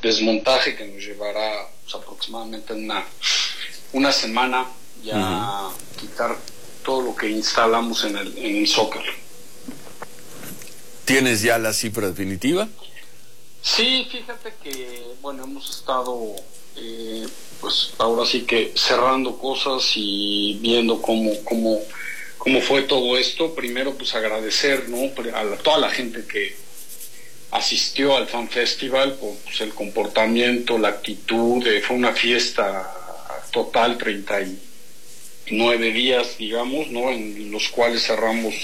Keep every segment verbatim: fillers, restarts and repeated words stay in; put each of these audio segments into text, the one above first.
desmontaje que nos llevará pues, aproximadamente una, una semana ya uh-huh. quitar todo lo que instalamos en el, en el Zócalo. ¿Tienes ya la cifra definitiva? Sí, fíjate que, bueno, hemos estado, eh, pues ahora sí que cerrando cosas y viendo cómo, cómo, cómo fue todo esto. Primero, pues agradecer, ¿no?, a la, toda la gente que asistió al Fan Festival por pues, el comportamiento, la actitud. Eh, fue una fiesta total, treinta y nueve días, digamos, ¿no?, en los cuales cerramos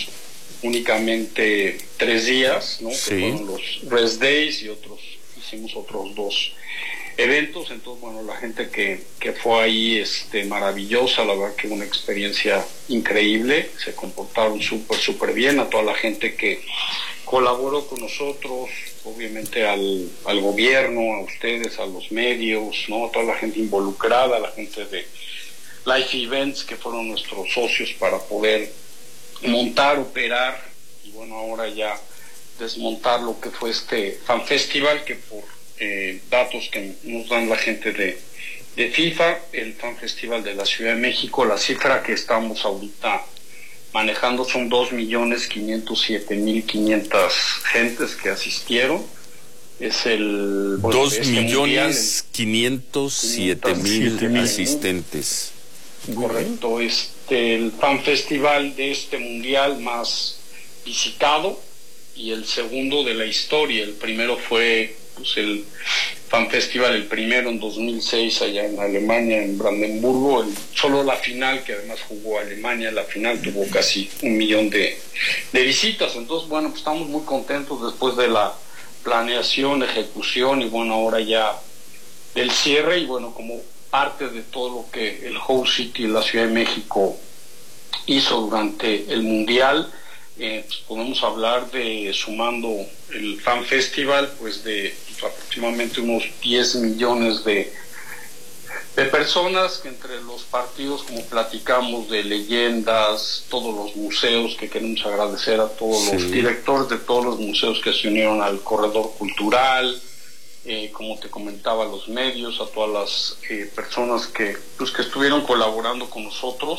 únicamente tres días, ¿no? Sí. Que fueron los Rest Days y otros, hicimos otros dos eventos. Entonces, bueno, la gente que, que fue ahí, este, maravillosa, la verdad que una experiencia increíble, se comportaron súper, súper bien. A toda la gente que colaboró con nosotros, obviamente al, al gobierno, a ustedes, a los medios, ¿no?, a toda la gente involucrada, a la gente de Life Events, que fueron nuestros socios para poder montar, operar y bueno, ahora ya desmontar lo que fue este Fan Festival, que por eh, datos que nos dan la gente de, de FIFA, el Fan Festival de la Ciudad de México, la cifra que estamos ahorita manejando son dos millones quinientos siete mil quinientas gentes que asistieron. Es el... Bueno, dos este millones quinientos siete mil asistentes. Correcto, este, el Fan Festival de este mundial más visitado y el segundo de la historia. El primero fue pues, el Fan Festival, el primero en dos mil seis allá en Alemania, en Brandenburgo. El, solo la final, que además jugó Alemania, la final tuvo casi un millón de, de visitas. Entonces, bueno, pues estamos muy contentos después de la planeación, ejecución y bueno, ahora ya del cierre. Y bueno, como parte de todo lo que el Host City, la Ciudad de México, hizo durante el Mundial, eh, pues podemos hablar de, sumando el Fan Festival, pues de pues, aproximadamente unos diez millones de, de personas, que entre los partidos, como platicamos, de leyendas, todos los museos, que queremos agradecer a todos sí. los directores de todos los museos que se unieron al corredor cultural, Eh, como te comentaba, los medios, a todas las eh, personas que, pues, que estuvieron colaborando con nosotros.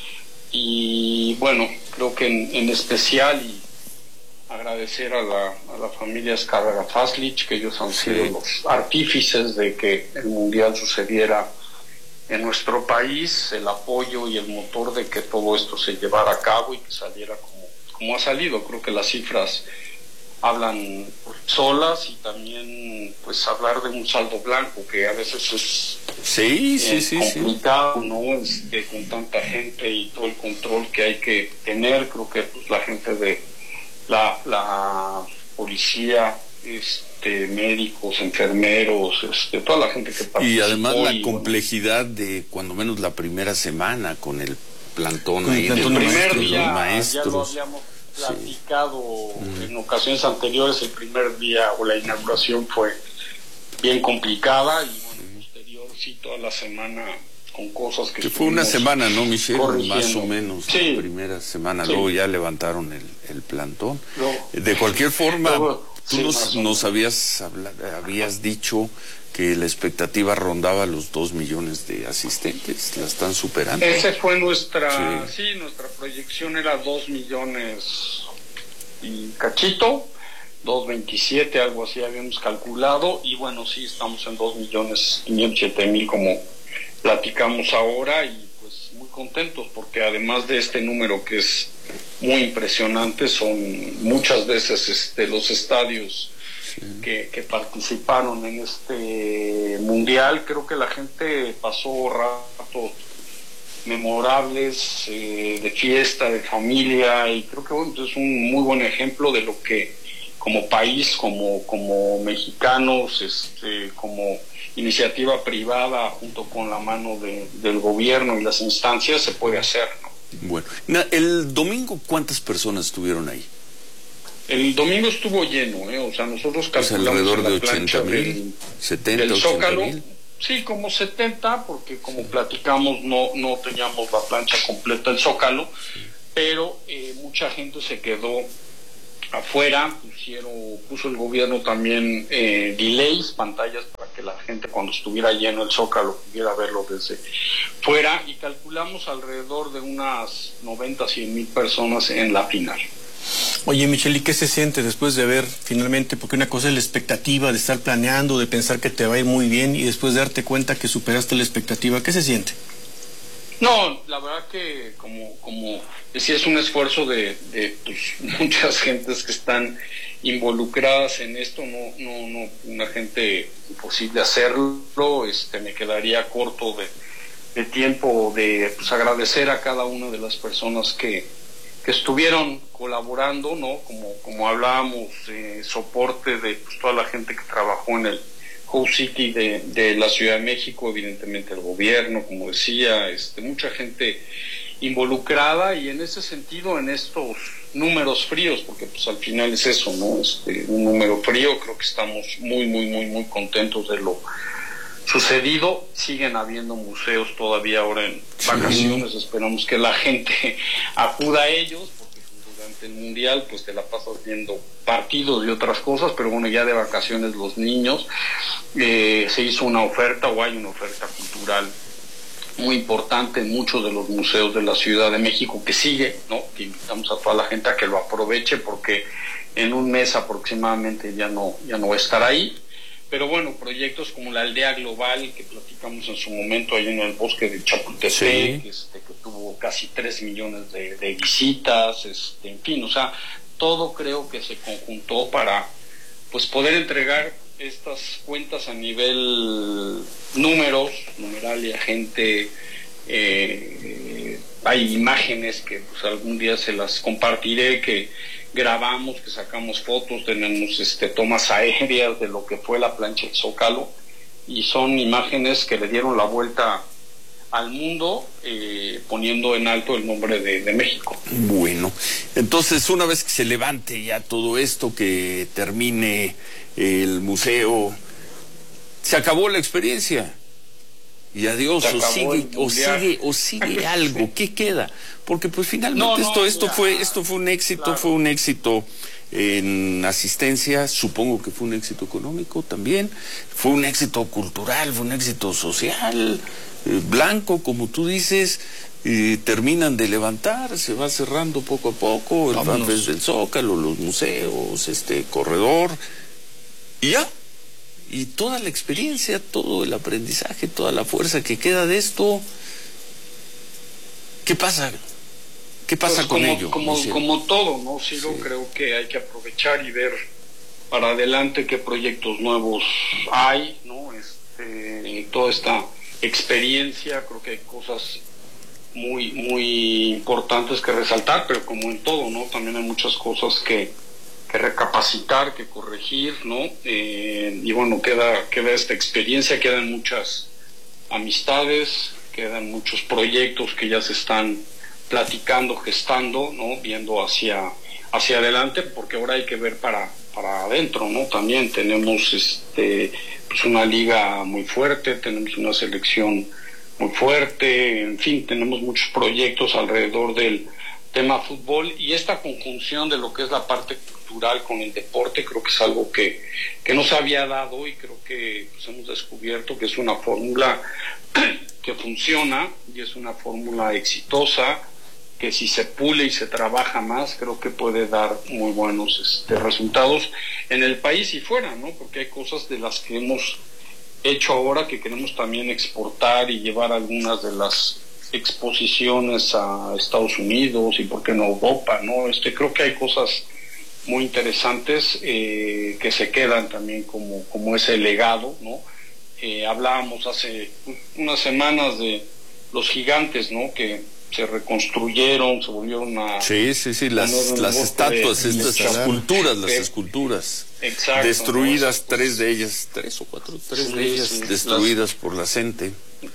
Y bueno, creo que en, en especial y agradecer a la, a la familia Escarga-Faslich, que ellos han sido sí. los artífices de que el Mundial sucediera en nuestro país, el apoyo y el motor de que todo esto se llevara a cabo y que saliera como, como ha salido. Creo que las cifras hablan solas, y también pues hablar de un saldo blanco que a veces es sí, sí, eh, sí, complicado, sí. ¿no? Este, con tanta gente y todo el control que hay que tener. Creo que pues la gente de la, la policía, este, médicos, enfermeros, este, toda la gente que participó. Y además la y, complejidad bueno, de cuando menos la primera semana con el plantón con ahí el de plantón los primer maestros, día, los maestros. Ya lo habíamos platicado sí. en ocasiones anteriores. El primer día o la inauguración fue bien complicada y bueno, posterior sí toda la semana con cosas que, que fue una semana, ¿no, Michelle? Más o menos, sí. la primera semana, sí. luego ya levantaron el, el plantón. Luego, de cualquier forma, luego, tú sí, nos, nos habías, habla, habías dicho que la expectativa rondaba los dos millones de asistentes, la están superando. Esa fue nuestra, sí, sí nuestra proyección era dos millones y cachito, dos veintisiete, algo así habíamos calculado, y bueno, sí, estamos en dos millones quinientos siete mil como platicamos ahora, y pues muy contentos, porque además de este número que es muy impresionante, son muchas veces este, los estadios Que, que participaron en este mundial. Creo que la gente pasó ratos memorables, eh, de fiesta, de familia, y creo que bueno, es un muy buen ejemplo de lo que como país, como, como mexicanos, este, como iniciativa privada, junto con la mano de, del gobierno y las instancias, se puede hacer, ¿no? Bueno, el domingo, ¿cuántas personas estuvieron ahí? El domingo estuvo lleno, ¿eh? O sea, nosotros calculamos alrededor de la plancha ochenta mil, setenta, del Zócalo, ochenta mil. Sí, como setenta, porque como sí. platicamos no no teníamos la plancha completa del Zócalo, sí. pero eh, mucha gente se quedó afuera, pusieron, puso el gobierno también eh, delays, pantallas para que la gente cuando estuviera lleno el Zócalo pudiera verlo desde fuera, y calculamos alrededor de unas noventa, cien mil personas en la final. Oye, Michelle, ¿y qué se siente después de ver finalmente? Porque una cosa es la expectativa de estar planeando, de pensar que te va a ir muy bien y después de darte cuenta que superaste la expectativa. ¿Qué se siente? No, la verdad que como como decía, es un esfuerzo de, de pues, muchas gentes que están involucradas en esto, no no no una gente imposible hacerlo. Este me quedaría corto de, de tiempo de pues, agradecer a cada una de las personas que que estuvieron colaborando, ¿no? Como como hablábamos, eh, soporte de pues, toda la gente que trabajó en el House City de, de la Ciudad de México, evidentemente el gobierno, como decía, este, mucha gente involucrada, y en ese sentido, en estos números fríos, porque pues al final es eso, ¿no? Este, un número frío, creo que estamos muy, muy, muy, muy contentos de lo sucedido. Siguen habiendo museos todavía ahora en vacaciones, sí. Esperamos que la gente acuda a ellos, porque durante el Mundial pues te la pasas viendo partidos y otras cosas, pero bueno, ya de vacaciones los niños, eh, se hizo una oferta o hay una oferta cultural muy importante en muchos de los museos de la Ciudad de México que sigue, ¿no? Que invitamos a toda la gente a que lo aproveche, porque en un mes aproximadamente ya no, ya no va a estar ahí. Pero bueno, proyectos como la aldea global que platicamos en su momento ahí en el bosque de Chapultepec, sí. este, que tuvo casi tres millones de, de visitas, este, en fin, o sea, todo creo que se conjuntó para pues poder entregar estas cuentas a nivel números, numeralia, gente, eh, hay imágenes que pues algún día se las compartiré, que grabamos, que sacamos fotos, tenemos este tomas aéreas de lo que fue la plancha del Zócalo, y son imágenes que le dieron la vuelta al mundo, eh, poniendo en alto el nombre de, de México. Bueno, entonces una vez que se levante ya todo esto, que termine el museo, se acabó la experiencia. Y adiós, o sigue, o sigue, o sigue algo, ¿qué queda? Porque pues finalmente no, no, esto, esto ya, fue, esto fue un éxito, claro. Fue un éxito en asistencia, supongo que fue un éxito económico también, fue un éxito cultural, fue un éxito social, eh, blanco, como tú dices, eh, terminan de levantar, se va cerrando poco a poco, el FanFest del Zócalo, los museos, este corredor, y ya. Y toda la experiencia, todo el aprendizaje, toda la fuerza que queda de esto, ¿qué pasa? ¿Qué pasa pues con como, ello? Como, como todo, ¿no, Ciro? Sí. Creo que hay que aprovechar y ver para adelante qué proyectos nuevos hay, ¿no? Este, toda esta experiencia, creo que hay cosas muy, muy importantes que resaltar, pero como en todo, ¿no? También hay muchas cosas que que recapacitar, que corregir, ¿no? Eh, y bueno, queda, queda esta experiencia, quedan muchas amistades, quedan muchos proyectos que ya se están platicando, gestando, ¿no? Viendo hacia, hacia adelante, porque ahora hay que ver para, para adentro, ¿no? También tenemos este, pues una liga muy fuerte, tenemos una selección muy fuerte, en fin, tenemos muchos proyectos alrededor del tema fútbol, y esta conjunción de lo que es la parte cultural con el deporte creo que es algo que, que no se había dado, y creo que pues, hemos descubierto que es una fórmula que funciona y es una fórmula exitosa, que si se pule y se trabaja más creo que puede dar muy buenos este, resultados en el país y fuera, ¿no? Porque hay cosas de las que hemos hecho ahora que queremos también exportar y llevar algunas de las exposiciones a Estados Unidos y por qué no Europa, ¿no? Este, creo que hay cosas muy interesantes eh, que se quedan también como, como ese legado, ¿no? Eh, hablábamos hace unas semanas de los gigantes, ¿no? Que se reconstruyeron, se volvieron a... Sí, sí, sí, las, las estatuas, de, estas de esculturas, las esculturas. Exacto. Destruidas, ¿no? tres de ellas, tres o cuatro, tres sí, de ellas sí, destruidas las, por la gente.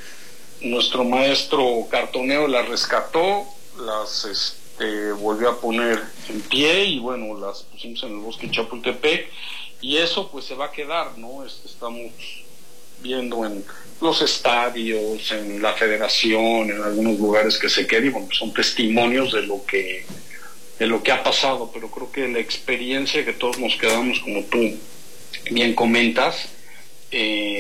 Nuestro maestro cartonero las rescató, las este, volvió a poner en pie y bueno, las pusimos en el bosque de Chapultepec, y eso pues se va a quedar, ¿no? Este, estamos viendo en los estadios, en la federación, en algunos lugares que se queden, y bueno, son testimonios de lo que de lo que ha pasado, pero creo que la experiencia que todos nos quedamos, como tú bien comentas, eh,